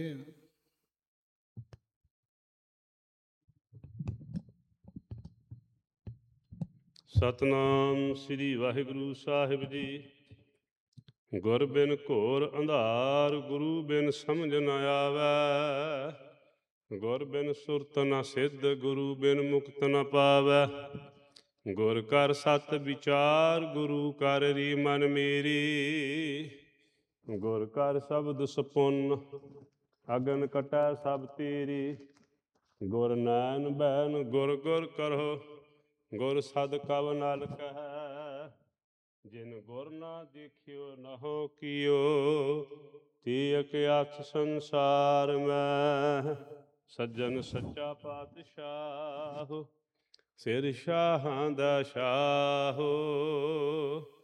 ਸਤਨਾਮ ਸ੍ਰੀ ਵਾਹਿਗੁਰੂ ਸਾਹਿਬ ਜੀ। ਗੁਰ ਬਿਨ ਘੋਰ ਅੰਧਾਰ, ਗੁਰੂ ਬਿਨ ਸਮਝ ਨ ਆਵੈ। ਗੁਰ ਬਿਨ ਸੁਰਤ ਨ ਸਿੱਧ, ਗੁਰੂ ਬਿਨ ਮੁਕਤ ਨ ਪਾਵੈ। ਗੁਰ ਕਰ ਸਤ ਵਿਚਾਰ, ਗੁਰੂ ਕਰ ਰੀ ਮਨ ਮੇਰੀ। ਗੁਰ ਕਰ ਸ਼ਬਦ ਸਪੁੰਨ, ਅਗਨ ਕਟੈ ਸਭ ਤੇਰੀ। ਗੁਰ ਨੈਣ ਬੈਨ ਗੁਰ ਗੁਰ ਕਰਹੁ, ਗੁਰ ਸਦ ਕਵ ਨਲ ਕਹੈ। ਜਿਨ ਗੁਰ ਨਾ ਦੇਖਿਓ ਨਹੁ ਕੀਓ, ਤੀਅਕ ਅਥ ਸੰਸਾਰ ਮੈਂ। ਸੱਜਣ ਸੱਚਾ ਪਾਤਸ਼ਾਹ, ਸਿਰ ਸ਼ਾਹਾਂ ਦਾ ਸ਼ਾਹ।